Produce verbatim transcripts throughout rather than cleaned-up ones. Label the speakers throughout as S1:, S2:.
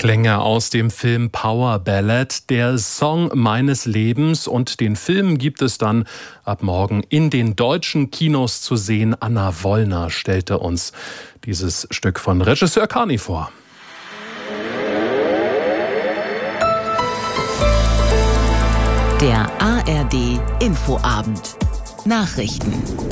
S1: Klänge aus dem Film Power Ballad, der Song meines Lebens. Und den Film gibt es dann ab morgen in den deutschen Kinos zu sehen. Anna Wollner stellte uns dieses Stück von Regisseur Carni vor.
S2: Der A R D Infoabend. Nachrichten.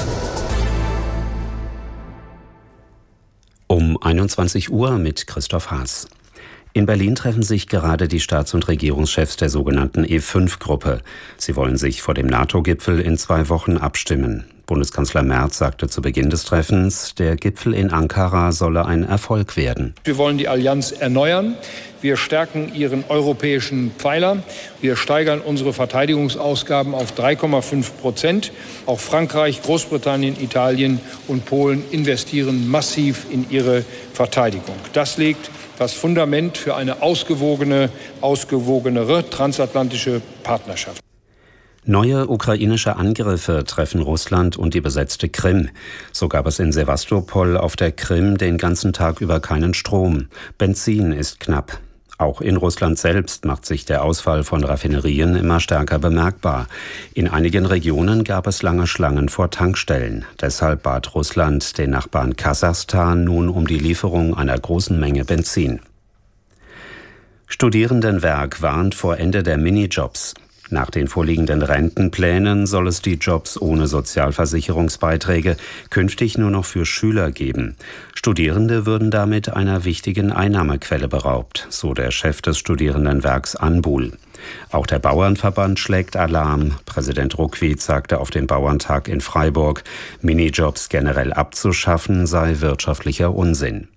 S3: Um einundzwanzig Uhr mit Christoph Haas. In Berlin treffen sich gerade die Staats- und Regierungschefs der sogenannten E fünf Gruppe. Sie wollen sich vor dem NATO-Gipfel in zwei Wochen abstimmen. Bundeskanzler Merz sagte zu Beginn des Treffens, der Gipfel in Ankara solle ein Erfolg werden.
S4: Wir wollen die Allianz erneuern. Wir stärken ihren europäischen Pfeiler. Wir steigern unsere Verteidigungsausgaben auf drei Komma fünf Prozent. Auch Frankreich, Großbritannien, Italien und Polen investieren massiv in ihre Verteidigung. Das legt das Fundament für eine ausgewogene, ausgewogenere transatlantische Partnerschaft.
S3: Neue ukrainische Angriffe treffen Russland und die besetzte Krim. So gab es in Sewastopol auf der Krim den ganzen Tag über keinen Strom. Benzin ist knapp. Auch in Russland selbst macht sich der Ausfall von Raffinerien immer stärker bemerkbar. In einigen Regionen gab es lange Schlangen vor Tankstellen. Deshalb bat Russland den Nachbarn Kasachstan nun um die Lieferung einer großen Menge Benzin. Studierendenwerk warnt vor Ende der Minijobs. Nach den vorliegenden Rentenplänen soll es die Jobs ohne Sozialversicherungsbeiträge künftig nur noch für Schüler geben. Studierende würden damit einer wichtigen Einnahmequelle beraubt, so der Chef des Studierendenwerks Anbul. Auch der Bauernverband schlägt Alarm. Präsident Ruckwied sagte auf dem Bauerntag in Freiburg, Minijobs generell abzuschaffen sei wirtschaftlicher Unsinn.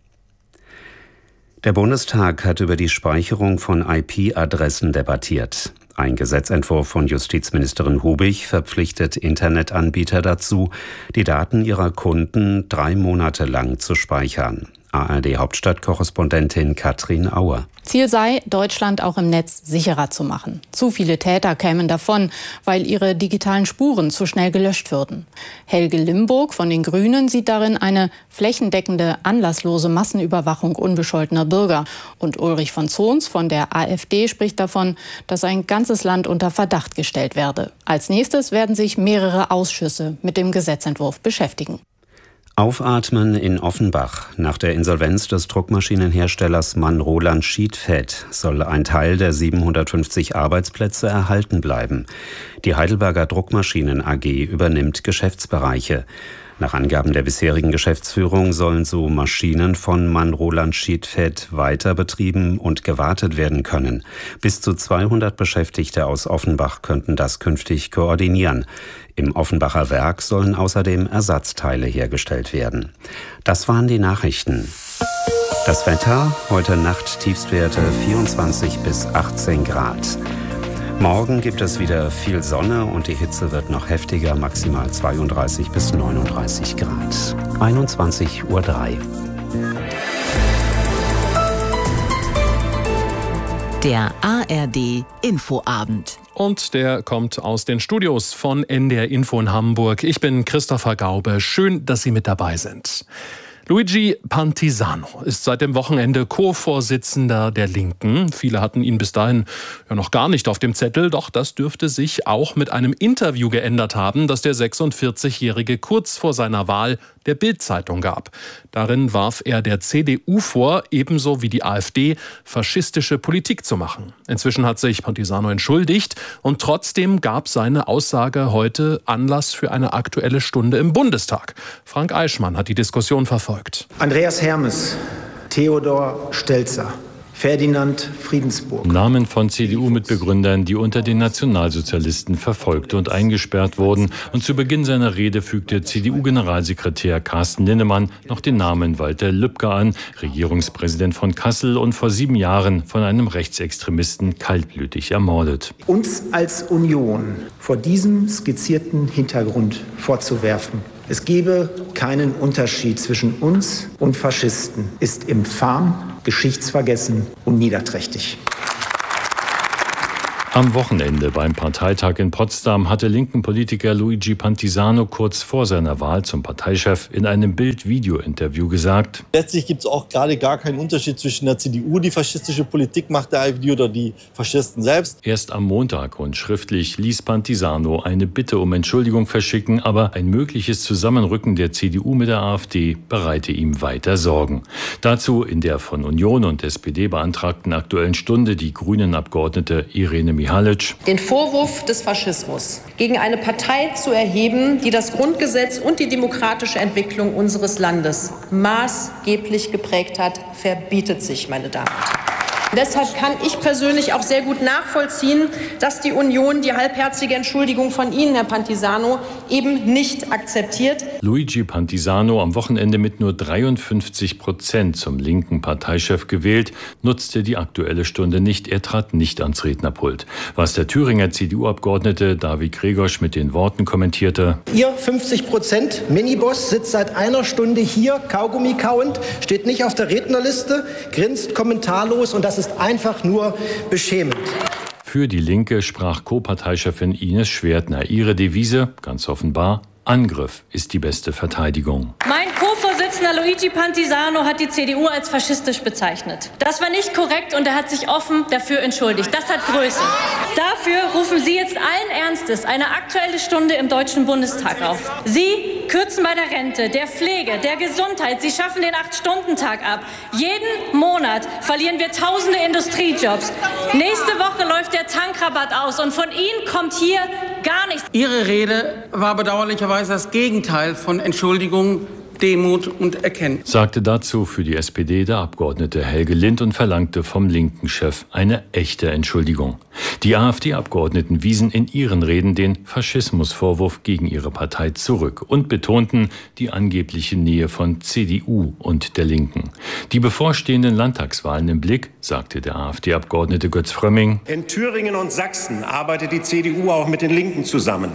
S3: Der Bundestag hat über die Speicherung von I P-Adressen debattiert. Ein Gesetzentwurf von Justizministerin Hubig verpflichtet Internetanbieter dazu, die Daten ihrer Kunden drei Monate lang zu speichern. A R D-Hauptstadtkorrespondentin Katrin Auer.
S5: Ziel sei, Deutschland auch im Netz sicherer zu machen. Zu viele Täter kämen davon, weil ihre digitalen Spuren zu schnell gelöscht würden. Helge Limburg von den Grünen sieht darin eine flächendeckende, anlasslose Massenüberwachung unbescholtener Bürger. Und Ulrich von Zons von der AfD spricht davon, dass ein ganzes Land unter Verdacht gestellt werde. Als nächstes werden sich mehrere Ausschüsse mit dem Gesetzentwurf beschäftigen.
S3: Aufatmen in Offenbach. Nach der Insolvenz des Druckmaschinenherstellers Mann-Roland Schiedfeld soll ein Teil der siebenhundertfünfzig Arbeitsplätze erhalten bleiben. Die Heidelberger Druckmaschinen A G übernimmt Geschäftsbereiche. Nach Angaben der bisherigen Geschäftsführung sollen so Maschinen von Mann-Roland Schiedfeld weiter betrieben und gewartet werden können. Bis zu zweihundert Beschäftigte aus Offenbach könnten das künftig koordinieren. Im Offenbacher Werk sollen außerdem Ersatzteile hergestellt werden. Das waren die Nachrichten. Das Wetter, heute Nacht Tiefstwerte vierundzwanzig bis achtzehn Grad. Morgen gibt es wieder viel Sonne und die Hitze wird noch heftiger, maximal zweiunddreißig bis neununddreißig Grad. einundzwanzig Uhr drei.
S2: Der A R D Infoabend.
S1: Und der kommt aus den Studios von N D R Info in Hamburg. Ich bin Christopher Gaube. Schön, dass Sie mit dabei sind. Luigi Pantisano ist seit dem Wochenende Co-Vorsitzender der Linken. Viele hatten ihn bis dahin ja noch gar nicht auf dem Zettel, doch das dürfte sich auch mit einem Interview geändert haben, das der sechsundvierzigjährige kurz vor seiner Wahl der Bild-Zeitung gab. Darin warf er der C D U vor, ebenso wie die AfD, faschistische Politik zu machen. Inzwischen hat sich Pantisano entschuldigt und trotzdem gab seine Aussage heute Anlass für eine Aktuelle Stunde im Bundestag. Frank Eichmann hat die Diskussion verfolgt.
S6: Andreas Hermes, Theodor Stelzer, Ferdinand Friedensburg.
S7: Namen von C D U-Mitbegründern, die unter den Nationalsozialisten verfolgt und eingesperrt wurden. Und zu Beginn seiner Rede fügte C D U-Generalsekretär Carsten Linnemann noch den Namen Walter Lübcke an, Regierungspräsident von Kassel und vor sieben Jahren von einem Rechtsextremisten kaltblütig ermordet.
S6: Uns als Union vor diesem skizzierten Hintergrund vorzuwerfen, es gebe keinen Unterschied zwischen uns und Faschisten, ist infam, geschichtsvergessen und niederträchtig.
S7: Am Wochenende beim Parteitag in Potsdam hatte linken Politiker Luigi Pantisano kurz vor seiner Wahl zum Parteichef in einem Bild-Video-Interview gesagt:
S8: Letztlich gibt es auch gerade gar keinen Unterschied zwischen der C D U, die faschistische Politik macht, der AfD oder die Faschisten selbst.
S7: Erst am Montag und schriftlich ließ Pantisano eine Bitte um Entschuldigung verschicken, aber ein mögliches Zusammenrücken der C D U mit der AfD bereite ihm weiter Sorgen. Dazu in der von Union und S P D beantragten Aktuellen Stunde die Grünen-Abgeordnete Irene Mihalic.
S9: Den Vorwurf des Faschismus gegen eine Partei zu erheben, die das Grundgesetz und die demokratische Entwicklung unseres Landes maßgeblich geprägt hat, verbietet sich, meine Damen und Herren. Deshalb kann ich persönlich auch sehr gut nachvollziehen, dass die Union die halbherzige Entschuldigung von Ihnen, Herr Pantisano, eben nicht akzeptiert.
S7: Luigi Pantisano, am Wochenende mit nur dreiundfünfzig Prozent zum linken Parteichef gewählt, nutzte die Aktuelle Stunde nicht. Er trat nicht ans Rednerpult. Was der Thüringer C D U-Abgeordnete David Gregorsch mit den Worten kommentierte:
S10: Ihr fünfzig Prozent Miniboss sitzt seit einer Stunde hier, Kaugummi kauend, steht nicht auf der Rednerliste, grinst kommentarlos, und das ist einfach nur beschämend.
S7: Für die Linke sprach Co-Parteichefin Ines Schwertner. Ihre Devise, ganz offenbar: Angriff ist die beste Verteidigung.
S11: Mein Co-Vorsitzender Luigi Pantisano hat die C D U als faschistisch bezeichnet. Das war nicht korrekt und er hat sich offen dafür entschuldigt. Das hat Größe. Dafür rufen Sie jetzt allen Ernstes eine Aktuelle Stunde im Deutschen Bundestag auf. Sie kürzen bei der Rente, der Pflege, der Gesundheit. Sie schaffen den acht-Stunden-Tag ab. Jeden Monat verlieren wir tausende Industriejobs. Nächste Woche läuft der Tankrabatt aus und von Ihnen kommt hier gar nichts.
S12: Ihre Rede war bedauerlicherweise das Gegenteil von Entschuldigung, Demut und Erkenntnis,
S7: sagte dazu für die S P D der Abgeordnete Helge Lind und verlangte vom linken Chef eine echte Entschuldigung. Die AfD-Abgeordneten wiesen in ihren Reden den Faschismusvorwurf gegen ihre Partei zurück und betonten die angebliche Nähe von C D U und der Linken. Die bevorstehenden Landtagswahlen im Blick, sagte der AfD-Abgeordnete Götz Frömming.
S13: In Thüringen und Sachsen arbeitet die C D U auch mit den Linken zusammen.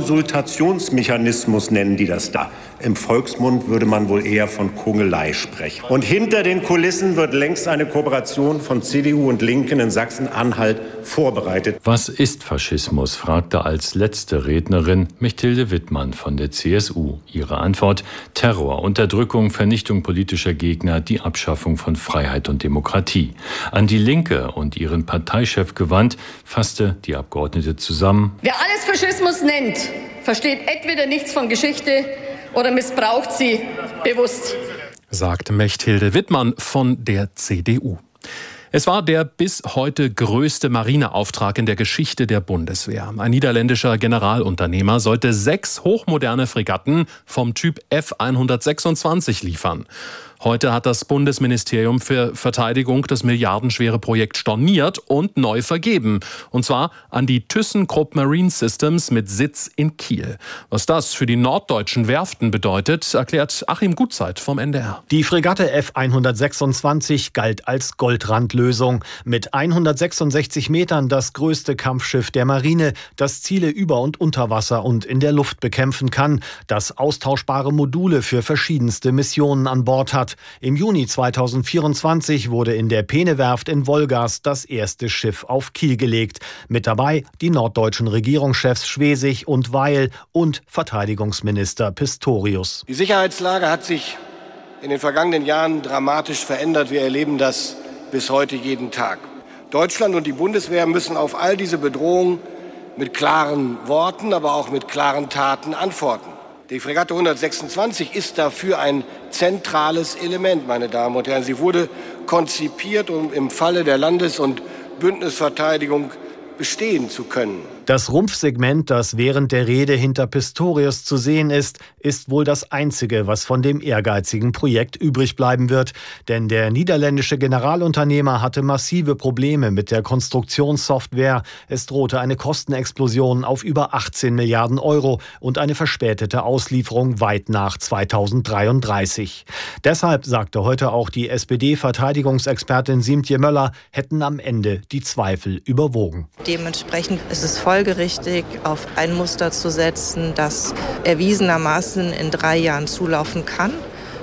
S13: Konsultationsmechanismus nennen die das da. Im Volksmund würde man wohl eher von Kungelei sprechen. Und hinter den Kulissen wird längst eine Kooperation von C D U und Linken in Sachsen-Anhalt vorbereitet.
S7: Was ist Faschismus? Fragte als letzte Rednerin Mechthilde Wittmann von der C S U. Ihre Antwort: Terror, Unterdrückung, Vernichtung politischer Gegner, die Abschaffung von Freiheit und Demokratie. An die Linke und ihren Parteichef gewandt, fasste die Abgeordnete zusammen:
S14: Wer alles Faschismus nennt, versteht entweder nichts von Geschichte oder missbraucht sie bewusst,
S1: sagte Mechthilde Wittmann von der C D U. Es war der bis heute größte Marineauftrag in der Geschichte der Bundeswehr. Ein niederländischer Generalunternehmer sollte sechs hochmoderne Fregatten vom Typ F hundertsechsundzwanzig liefern. Heute hat das Bundesministerium für Verteidigung das milliardenschwere Projekt storniert und neu vergeben. Und zwar an die ThyssenKrupp Marine Systems mit Sitz in Kiel. Was das für die norddeutschen Werften bedeutet, erklärt Achim Gutzeit vom N D R.
S15: Die Fregatte F hundertsechsundzwanzig galt als Goldrandlösung. Mit hundertsechsundsechzig Metern das größte Kampfschiff der Marine, das Ziele über und unter Wasser und in der Luft bekämpfen kann, das austauschbare Module für verschiedenste Missionen an Bord hat. Im Juni zweitausendvierundzwanzig wurde in der Peene-Werft in Wolgast das erste Schiff auf Kiel gelegt. Mit dabei die norddeutschen Regierungschefs Schwesig und Weil und Verteidigungsminister Pistorius.
S16: Die Sicherheitslage hat sich in den vergangenen Jahren dramatisch verändert. Wir erleben das bis heute jeden Tag. Deutschland und die Bundeswehr müssen auf all diese Bedrohungen mit klaren Worten, aber auch mit klaren Taten antworten. Die Fregatte hundertsechsundzwanzig ist dafür ein zentrales Element, meine Damen und Herren. Sie wurde konzipiert, um im Falle der Landes- und Bündnisverteidigung bestehen zu können.
S15: Das Rumpfsegment, das während der Rede hinter Pistorius zu sehen ist, ist wohl das einzige, was von dem ehrgeizigen Projekt übrig bleiben wird. Denn der niederländische Generalunternehmer hatte massive Probleme mit der Konstruktionssoftware. Es drohte eine Kostenexplosion auf über achtzehn Milliarden Euro und eine verspätete Auslieferung weit nach zweitausenddreiunddreißig. Deshalb, sagte heute auch die S P D-Verteidigungsexpertin Siemtje Möller, hätten am Ende die Zweifel überwogen.
S17: Dementsprechend ist es folgerichtig, auf ein Muster zu setzen, das erwiesenermaßen in drei Jahren zulaufen kann.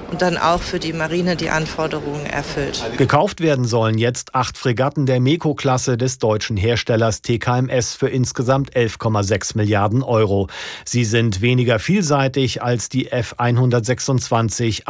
S17: und dann auch für die Marine die Anforderungen erfüllt.
S15: Gekauft werden sollen jetzt acht Fregatten der MEKO-Klasse des deutschen Herstellers T K M S für insgesamt elf Komma sechs Milliarden Euro. Sie sind weniger vielseitig als die F hundertsechsundzwanzig